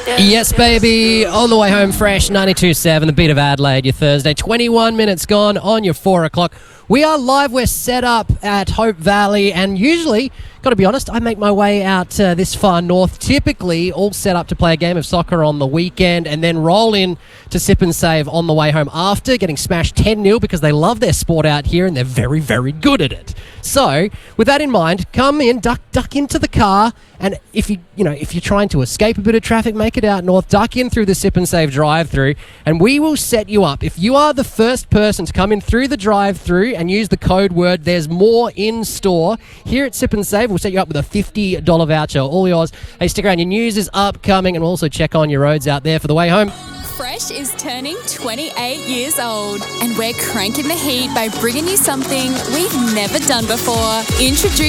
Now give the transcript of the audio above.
Yes, baby. On the way home, fresh 92.7, the beat of Adelaide, your Thursday. 21 minutes gone on your 4 o'clock. We are live. We're set up at Hope Valley, and usually, got to be honest, I make my way out this far north, typically all set up to play a game of soccer on the weekend and then roll in to Sip and Save on the way home after getting smashed 10-0 because they love their sport out here and they're very, very good at it. So, with that in mind, come in, duck into the car, and if you're trying to escape a bit of traffic, make it out north, duck in through the Sip and Save drive-through, and we will set you up. If you are the first person to come in through the drive-through and use the code word, there's more in store. Here at Sip and Save, we'll set you up with a $50 voucher. All yours. Hey, stick around. Your news is upcoming, and we'll also check on your roads out there for the way home. Fresh is turning 28 years old, and we're cranking the heat by bringing you something we've never done before. Introduce